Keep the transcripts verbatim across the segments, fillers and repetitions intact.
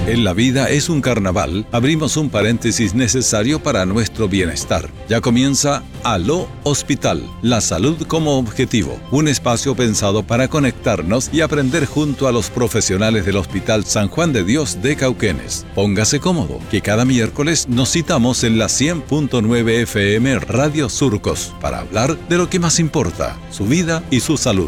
En la vida es un carnaval, abrimos un paréntesis necesario para nuestro bienestar. Ya comienza Aló Hospital, la salud como objetivo, un espacio pensado para conectarnos y aprender junto a los profesionales del Hospital San Juan de Dios de Cauquenes. Póngase cómodo, que cada miércoles nos citamos en la cien punto nueve F M Radio Surcos para hablar de lo que más importa, su vida y su salud.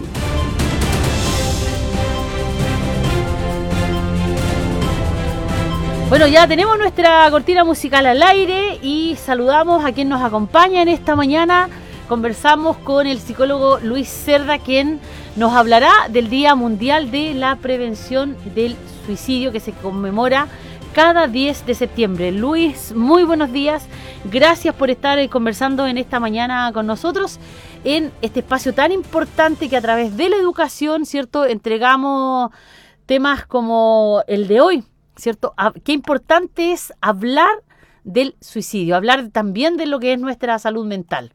Bueno, ya tenemos nuestra cortina musical al aire y saludamos a quien nos acompaña en esta mañana. Conversamos con el psicólogo Luis Cerda, quien nos hablará del Día Mundial de la Prevención del Suicidio, que se conmemora cada diez de septiembre. Luis, muy buenos días. Gracias por estar conversando en esta mañana con nosotros en este espacio tan importante que a través de la educación, ¿cierto?, entregamos temas como el de hoy. ¿Cierto? Qué importante es hablar del suicidio, hablar también de lo que es nuestra salud mental.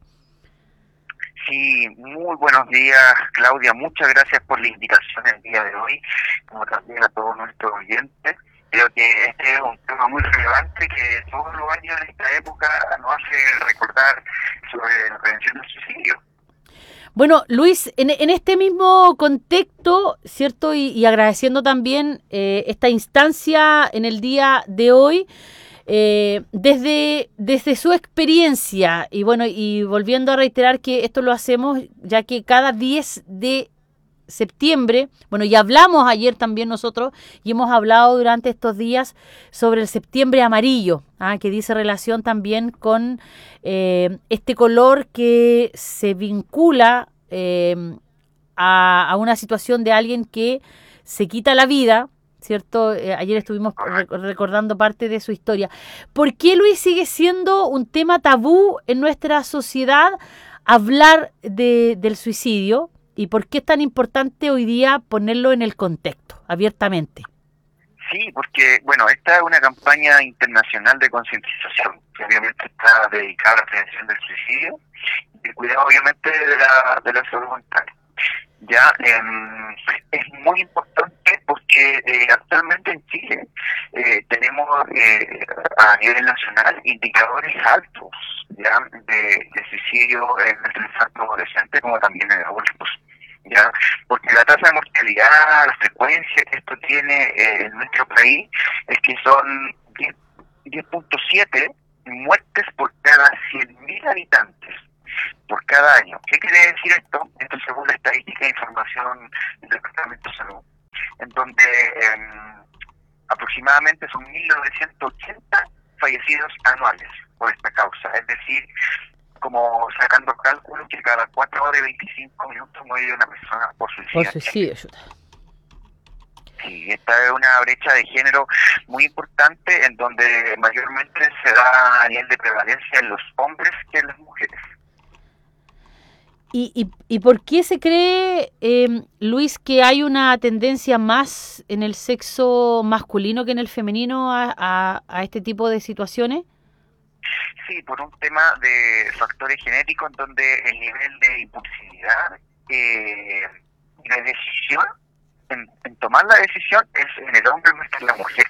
Sí, muy buenos días, Claudia. Muchas gracias por la invitación el día de hoy, como también a todos nuestros oyentes. Creo que este es un tema muy relevante que todos los años en esta época nos hace recordar sobre la prevención del suicidio. Bueno, Luis, en, en este mismo contexto, ¿cierto? Y, y agradeciendo también eh, esta instancia en el día de hoy, eh, desde, desde su experiencia, y bueno, y volviendo a reiterar que esto lo hacemos ya que cada diez de septiembre, bueno, ya hablamos ayer también nosotros, y hemos hablado durante estos días sobre el septiembre amarillo, ¿ah? Que dice relación también con eh, este color que se vincula eh, a, a una situación de alguien que se quita la vida, ¿cierto? Eh, ayer estuvimos rec- recordando parte de su historia. ¿Por qué, Luis, sigue siendo un tema tabú en nuestra sociedad hablar de, del suicidio? ¿Y por qué es tan importante hoy día ponerlo en el contexto, abiertamente? Sí, porque, bueno, esta es una campaña internacional de concientización, que obviamente está dedicada a la prevención del suicidio y el cuidado, obviamente, de la, de la salud mental. Ya, eh, es muy importante porque eh, actualmente en Chile eh, tenemos eh, a nivel nacional indicadores altos ya de, de suicidio en nuestros infantes adolescentes como también en adultos. Ya, porque la tasa de mortalidad, la frecuencia que esto tiene eh, en nuestro país es que son diez punto siete muertes por cada cien mil habitantes por cada año. ¿Qué quiere decir esto? Esto según la estadística e información del Departamento de Salud, en donde eh, aproximadamente son mil novecientos ochenta fallecidos anuales por esta causa, es decir, como sacando cálculos que cada cuatro horas y veinticinco minutos muere una persona por suicidio. Por suicidio. Sí, esta es una brecha de género muy importante en donde mayormente se da a nivel de prevalencia en los hombres que en las mujeres. ¿Y, y, y por qué se cree, eh, Luis, que hay una tendencia más en el sexo masculino que en el femenino a, a, a este tipo de situaciones? Sí, por un tema de factores genéticos en donde el nivel de impulsividad eh, y de decisión, en, en tomar la decisión, es en el hombre más que en la mujer.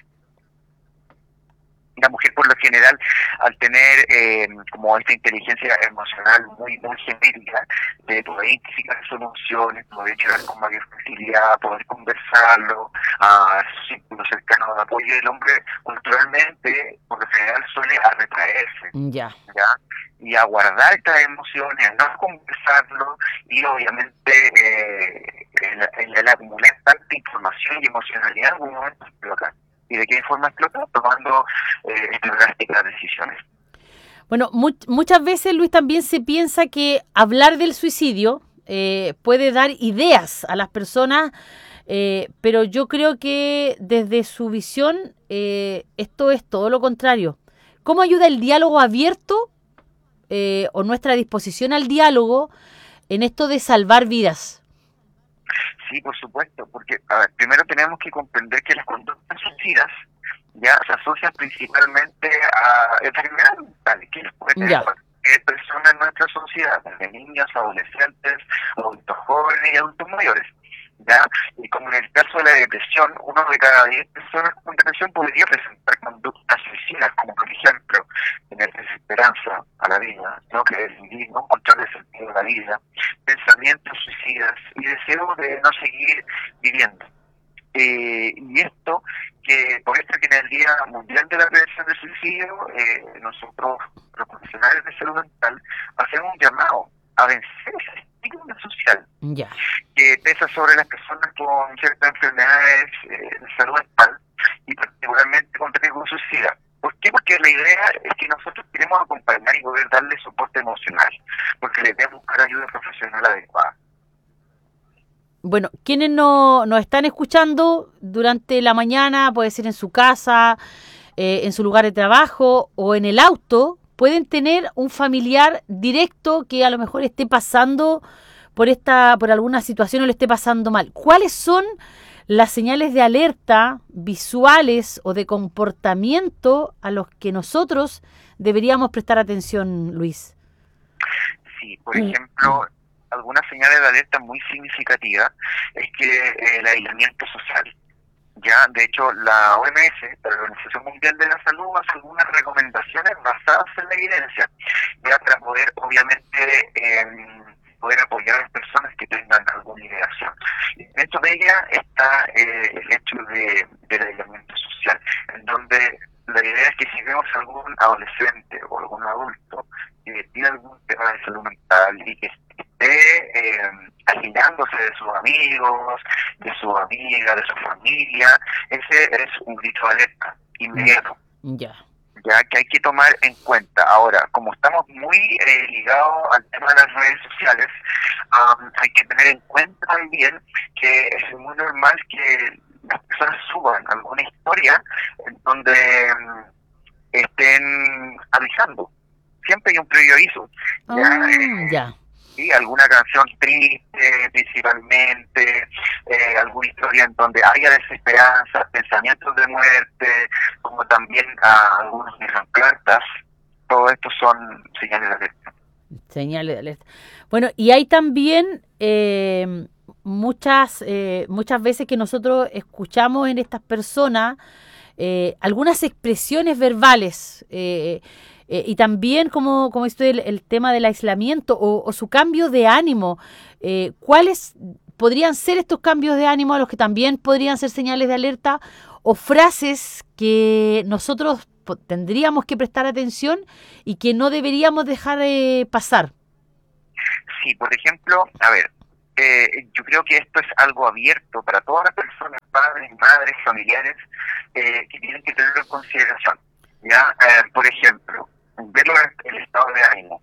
La mujer, por lo general, al tener eh, como esta inteligencia emocional muy muy genérica, de poder identificar sus emociones, poder llegar con mayor facilidad, poder conversarlo a su círculo cercano de apoyo, el hombre culturalmente, por lo general, suele a retraerse. Ya. ¿Ya? Y a guardar estas emociones, a no conversarlo y obviamente eh, el, el, el acumular tanta información y emocionalidad en algún momento explota. ¿Y de qué forma explota? Tomando eh, estas drásticas decisiones. Bueno, mu- muchas veces, Luis, también se piensa que hablar del suicidio eh, puede dar ideas a las personas, eh, pero yo creo que desde su visión eh, esto es todo lo contrario. ¿Cómo ayuda el diálogo abierto eh, o nuestra disposición al diálogo en esto de salvar vidas? Sí, por supuesto, porque a ver, primero tenemos que comprender que las conductas suicidas ya se asocian principalmente a enfermedades mentales que nos pueden tener cualquier persona en nuestra sociedad, desde niños, adolescentes, adultos jóvenes y adultos mayores. ¿ya? Y como en el caso de la depresión, uno de cada diez personas con depresión podría presentar conductas suicidas, como por ejemplo, tener desesperanza a la vida, no querer vivir, no encontrarle sentido a la vida, pensamientos suicidas y deseo de no seguir viviendo. Eh, y esto, que por esto que en el Día Mundial de la Prevención del Suicidio, eh, nosotros, los profesionales de salud mental, hacemos un llamado a vencer ese estigma social Ya. que pesa sobre las personas con ciertas enfermedades eh, de salud mental y particularmente con riesgo suicida. ¿Por qué? Porque la idea es que nosotros queremos acompañar y poder darle soporte emocional, porque le debemos buscar ayuda profesional adecuada. Bueno, quienes no, nos están escuchando durante la mañana, puede ser en su casa, eh, en su lugar de trabajo o en el auto, pueden tener un familiar directo que a lo mejor esté pasando por esta, por alguna situación o le esté pasando mal. ¿Cuáles son las señales de alerta visuales o de comportamiento a los que nosotros deberíamos prestar atención, Luis? Sí, por ejemplo, algunas señales de alerta muy significativas es que eh, el aislamiento social. Ya, de hecho, la O M S, la Organización Mundial de la Salud, hace algunas recomendaciones basadas en la evidencia, ya para poder, obviamente, eh, poder apoyar a las personas que tengan alguna ideación. Dentro de ella está eh, el hecho de, del aislamiento social, en donde la idea es que si vemos algún adolescente o algún adulto que tiene algún tema de salud mental y que esté eh, aislándose de sus amigos, de su amiga, de su familia, ese es un grito de alerta inmediato. Ya. Ya que hay que tomar en cuenta. Ahora, como estamos muy eh, ligados al tema de las redes sociales, um, hay que tener en cuenta también que es muy normal que las personas suban alguna historia en donde um, estén avisando. Siempre hay un previo aviso. Oh, ¿ya? Eh, ya. Sí, alguna canción triste principalmente, eh, alguna historia en donde haya desesperanza, pensamientos de muerte, como también a algunos dejan cartas. Todo esto son señales de alerta. Señales de alerta. Bueno, y hay también eh, muchas eh, muchas veces que nosotros escuchamos en estas personas eh, algunas expresiones verbales eh, eh, y también como, como esto el, el tema del aislamiento o, o su cambio de ánimo. Eh, ¿Cuáles podrían ser estos cambios de ánimo a los que también podrían ser señales de alerta o frases que nosotros tendríamos que prestar atención y que no deberíamos dejar eh, pasar? Sí, por ejemplo, a ver, eh, yo creo que esto es algo abierto para todas las personas, padres, madres, familiares, eh, que tienen que tenerlo en consideración. Ya, eh, por ejemplo, verlo en el estado de ánimo,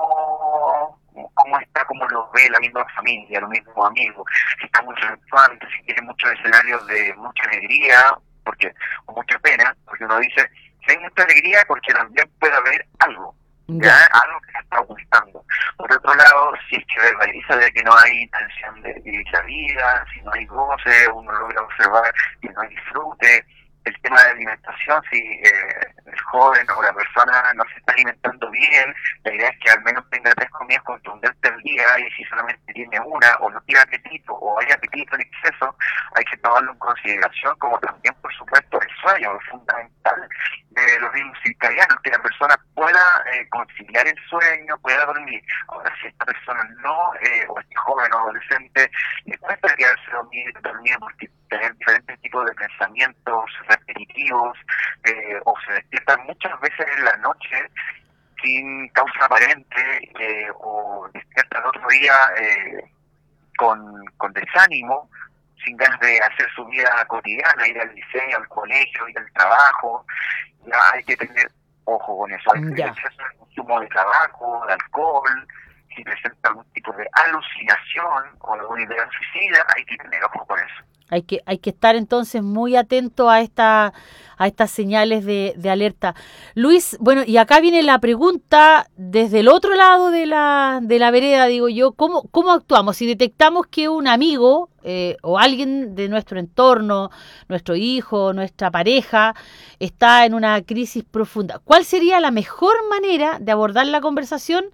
cómo, cómo está, cómo lo ve la misma familia, los mismos amigos, si está muy triunfante, si tiene muchos escenarios de mucha alegría, porque o mucha pena, porque uno dice, si hay mucha alegría, porque también puede haber algo, ya, Ya. algo que se está ocultando. Por otro lado, si es que verbaliza de que no hay intención de vivir la vida, si no hay goce, uno logra observar que no hay disfrute. El tema de alimentación, si eh, el joven o la persona no se está alimentando bien, la idea es que al menos tenga tres comidas contundentes al día, y si solamente tiene una o no tiene apetito o hay apetito en exceso, hay que tomarlo en consideración, como también, por supuesto, el sueño es fundamental de los ritmos circadianos, que la persona pueda eh, conciliar el sueño, pueda dormir. Ahora, si esta persona no, eh, o este joven o adolescente, le cuesta quedarse dormir, dormir porque tener diferentes tipos de pensamientos repetitivos, eh, o se despiertan muchas veces en la noche sin causa aparente, eh, o despiertan otro día eh, con, con desánimo, sin ganas de hacer su vida cotidiana, ir al liceo, al colegio, ir al trabajo. Ya hay que tener ojo con eso, hay que tener exceso de consumo de tabaco, de alcohol. Si presenta algún tipo de alucinación o alguna idea suicida, hay que tener ojo con eso. Hay que, hay que estar entonces muy atento a esta, a estas señales de, de alerta. Luis, bueno, y acá viene la pregunta desde el otro lado de la, de la vereda, digo yo, ¿cómo, cómo actuamos? Si detectamos que un amigo eh, o alguien de nuestro entorno, nuestro hijo, nuestra pareja, está en una crisis profunda, ¿cuál sería la mejor manera de abordar la conversación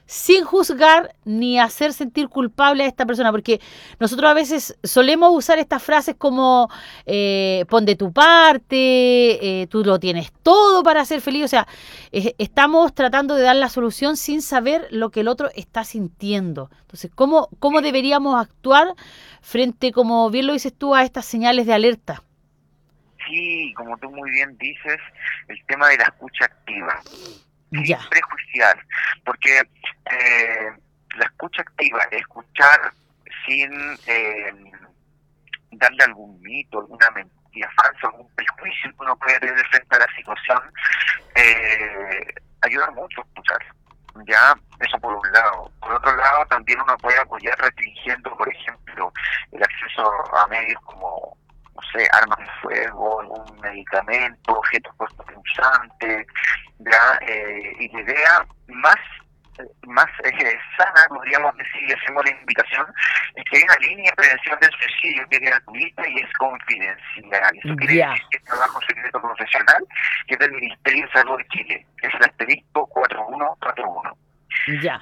sin juzgar ni hacer sentir culpable a esta persona, porque nosotros a veces solemos usar estas frases como eh, pon de tu parte, eh, tú lo tienes todo para ser feliz, o sea, eh, estamos tratando de dar la solución sin saber lo que el otro está sintiendo. Entonces, ¿cómo, cómo deberíamos actuar frente, como bien lo dices tú, a estas señales de alerta? Sí, como tú muy bien dices, el tema de la escucha activa. Ya. Sin prejuiciar, porque eh, la escucha activa, escuchar sin eh, darle algún mito, alguna mentira falsa, algún prejuicio que uno puede tener frente a la situación, eh, ayuda mucho a escuchar. Ya, eso por un lado. Por otro lado, también uno puede apoyar restringiendo, por ejemplo, el acceso a medios como, no sé, armas de fuego, algún medicamento, objetos cortopunzantes, ya, eh, y la idea más más eh, sana, podríamos decir, y hacemos la invitación, es que hay una línea de prevención del suicidio que es gratuita y es confidencial. Eso quiere Ya. decir que es trabajo secreto profesional, que es del Ministerio de Salud de Chile, que es el asterisco cuatro uno cuatro uno. Ya.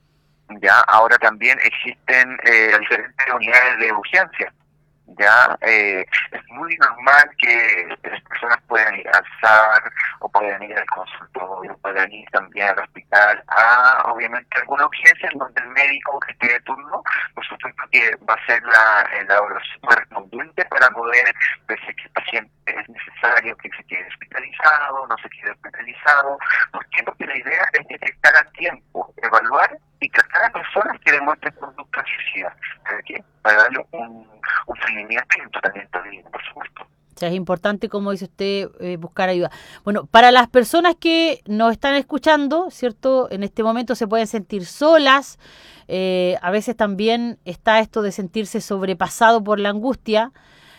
Ya, ahora también existen eh, diferentes unidades de urgencia. Ya, eh, es muy normal que las personas puedan ir al S A R o puedan ir al consultorio, puedan ir también al hospital a, obviamente, alguna urgencia en donde el médico que esté de turno, por supuesto que va a hacer la, la evaluación correspondiente para poder ver si el paciente es necesario que se quede hospitalizado, no se quede hospitalizado. ¿Por qué? Porque la idea es detectar a tiempo, evaluar y tratar a personas que demuestren conducta suicida. ¿Para qué? Para darle un, un seguimiento y un tratamiento digno, por supuesto. O sea, es importante, como dice usted, eh, buscar ayuda. Bueno, para las personas que nos están escuchando, ¿cierto? En este momento se pueden sentir solas. Eh, a veces también está esto de sentirse sobrepasado por la angustia.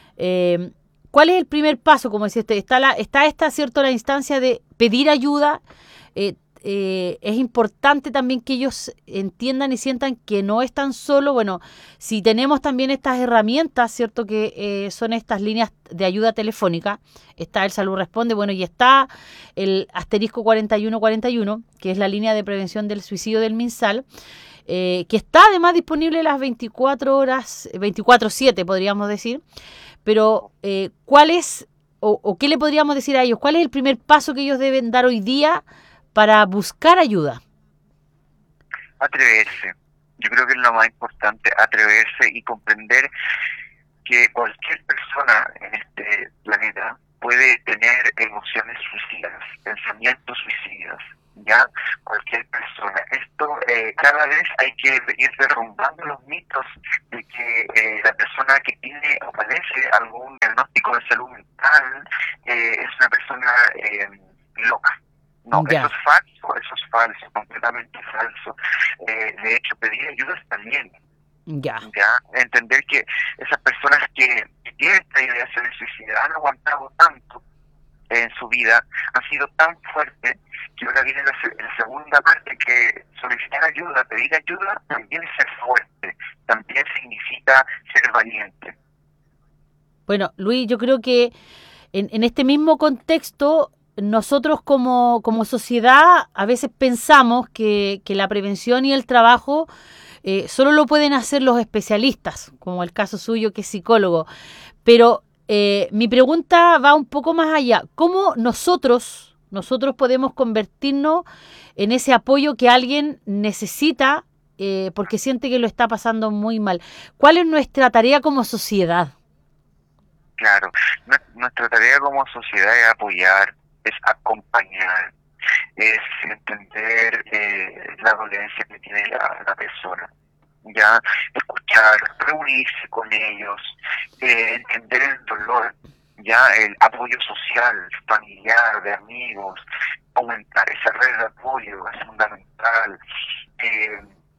Eh, ¿Cuál es el primer paso? Como decía usted, está, la, está esta, ¿cierto? La instancia de pedir ayuda. Eh, Eh, es importante también que ellos entiendan y sientan que no están solos. Bueno, si tenemos también estas herramientas, ¿cierto? Que eh, son estas líneas de ayuda telefónica, está el Salud Responde, bueno, y está el asterisco cuarenta y uno cuarenta y uno, que es la línea de prevención del suicidio del MinSal, eh, que está además disponible las veinticuatro horas, veinticuatro siete podríamos decir, pero eh, ¿cuál es, o, o qué le podríamos decir a ellos? ¿Cuál es el primer paso que ellos deben dar hoy día para buscar ayuda? Atreverse. Yo creo que es lo más importante, atreverse y comprender que cualquier persona en este planeta puede tener emociones suicidas, pensamientos suicidas, ya, cualquier persona. Esto eh, cada vez hay que ir derrumbando los mitos de que eh, la persona que tiene o padece algún diagnóstico de salud mental eh, es una persona eh, loca. No, Ya. eso es falso, eso es falso, completamente falso. Eh, de hecho, pedir ayuda está bien. Ya. Ya, entender que esas personas que, que tienen esta idea de ser suicida han aguantado tanto en su vida, han sido tan fuertes, que ahora viene la, la segunda parte, que solicitar ayuda, pedir ayuda, también es ser fuerte, también significa ser valiente. Bueno, Luis, yo creo que en, en este mismo contexto, nosotros como, como sociedad a veces pensamos que, que la prevención y el trabajo eh, solo lo pueden hacer los especialistas, como el caso suyo que es psicólogo. Pero eh, mi pregunta va un poco más allá. ¿Cómo nosotros, nosotros podemos convertirnos en ese apoyo que alguien necesita eh, porque siente que lo está pasando muy mal? ¿Cuál es nuestra tarea como sociedad? Claro, nuestra tarea como sociedad es apoyar, es acompañar, es entender eh, la dolencia que tiene la, la persona, ya, escuchar, reunirse con ellos, eh, entender el dolor, ya, el apoyo social, familiar, de amigos, aumentar esa red de apoyo es fundamental. Eh,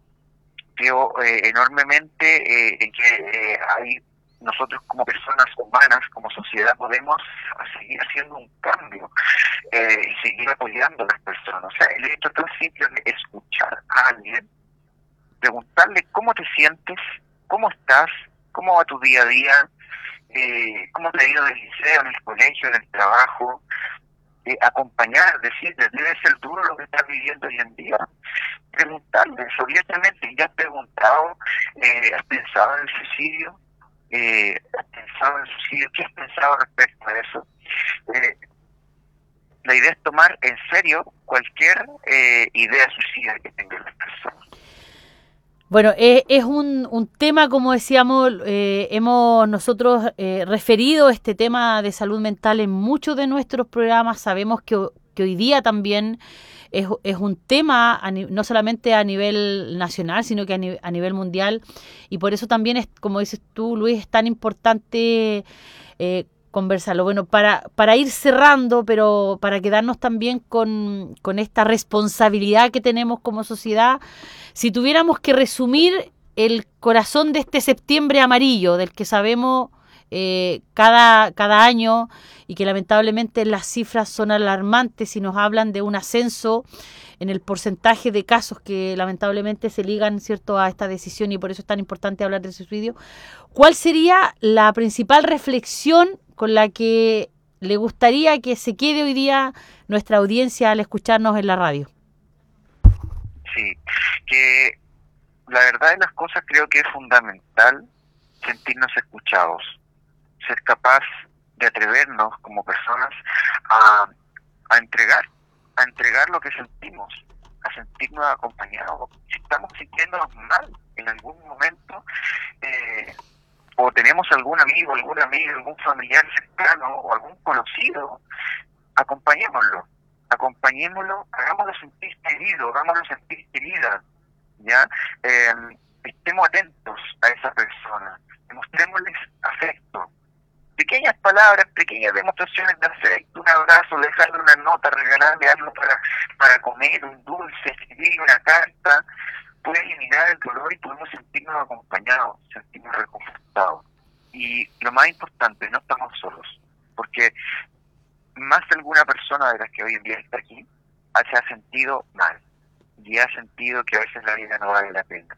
creo eh, enormemente eh, en que eh, hay nosotros como personas humanas, como sociedad, podemos seguir haciendo un cambio eh, y seguir apoyando a las personas. O sea, el hecho tan simple de escuchar a alguien, preguntarle cómo te sientes, cómo estás, cómo va tu día a día, eh, cómo te ha ido en el liceo, en el colegio, en el trabajo, eh, acompañar, decirles, debe ser duro lo que estás viviendo hoy en día. Preguntarles, obviamente, ¿ya has preguntado, eh, has pensado en el suicidio? Eh, ¿Has pensado en el suicidio? ¿Qué has pensado respecto a eso? Eh, la idea es tomar en serio cualquier eh, idea suicida que tengan las personas. Bueno, eh, es un, un tema, como decíamos, eh, hemos nosotros eh, referido este tema de salud mental en muchos de nuestros programas. Sabemos que, que hoy día también es, es un tema, a, no solamente a nivel nacional, sino que a, ni, a nivel mundial. Y por eso también, es, como dices tú, Luis, es tan importante eh, conversarlo. Bueno, para, para ir cerrando, pero para quedarnos también con, con esta responsabilidad que tenemos como sociedad, si tuviéramos que resumir el corazón de este septiembre amarillo, del que sabemos eh, cada, cada año y que lamentablemente las cifras son alarmantes y nos hablan de un ascenso en el porcentaje de casos que lamentablemente se ligan, ¿cierto?, a esta decisión, y por eso es tan importante hablar del suicidio, ¿cuál sería la principal reflexión con la que le gustaría que se quede hoy día nuestra audiencia al escucharnos en la radio? Sí, que la verdad de las cosas creo que es fundamental sentirnos escuchados, ser capaz de atrevernos como personas a, a entregar, a entregar lo que sentimos, a sentirnos acompañados. Si estamos sintiéndonos mal en algún momento, eh, o tenemos algún amigo, alguna amiga, algún familiar cercano o algún conocido, acompañémoslo. acompañémoslo, hagámoslo sentir querido, hagámoslo sentir querida, ¿ya? Eh, estemos atentos a esa persona, demostrémosles afecto. Pequeñas palabras, pequeñas demostraciones de afecto, un abrazo, dejarle una nota, regalarle algo para, para comer, un dulce, escribir una carta, puede eliminar el dolor y podemos sentirnos acompañados, sentirnos reconfortados. Y lo más importante, no estamos solos, porque más de alguna persona de las que hoy en día está aquí se ha sentido mal y ha sentido que a veces la vida no vale la pena,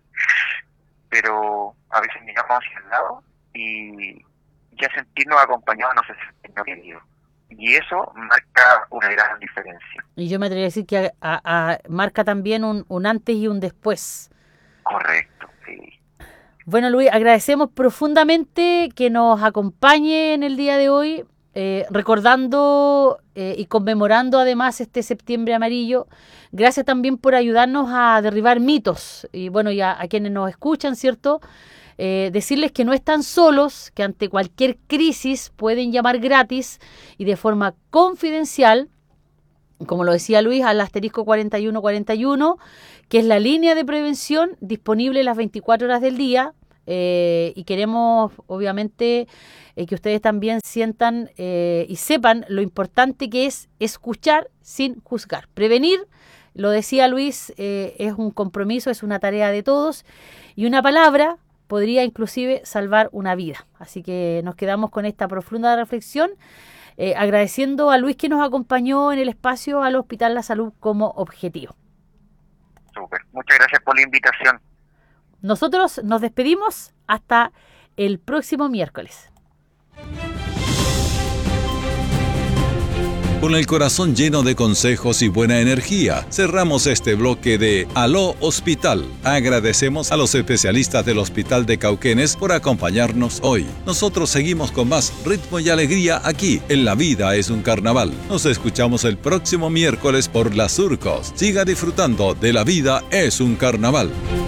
pero a veces miramos hacia el lado y ya sentirnos acompañados no se siente querido, y eso marca una gran diferencia. Y yo me atrevería a decir que a, a, a, marca también un, un antes y un después. Correcto, sí. Bueno, Luis, agradecemos profundamente que nos acompañe en el día de hoy. Eh, recordando eh, y conmemorando además este septiembre amarillo. Gracias también por ayudarnos a derribar mitos y bueno, y a, a quienes nos escuchan, ¿cierto? Eh, decirles que no están solos, que ante cualquier crisis pueden llamar gratis y de forma confidencial, como lo decía Luis, al asterisco cuarenta y uno cuarenta y uno, que es la línea de prevención disponible las veinticuatro horas del día. Eh, y queremos obviamente eh, que ustedes también sientan eh, y sepan lo importante que es escuchar sin juzgar. Prevenir, lo decía Luis, eh, es un compromiso, es una tarea de todos, y una palabra podría inclusive salvar una vida. Así que nos quedamos con esta profunda reflexión, eh, agradeciendo a Luis que nos acompañó en el espacio al Hospital La Salud como objetivo. Súper, muchas gracias por la invitación. Nosotros nos despedimos hasta el próximo miércoles. Con el corazón lleno de consejos y buena energía, cerramos este bloque de Aló Hospital. Agradecemos a los especialistas del Hospital de Cauquenes por acompañarnos hoy. Nosotros seguimos con más ritmo y alegría aquí, en La Vida es un Carnaval. Nos escuchamos el próximo miércoles por Las Surcos. Siga disfrutando de La Vida es un Carnaval.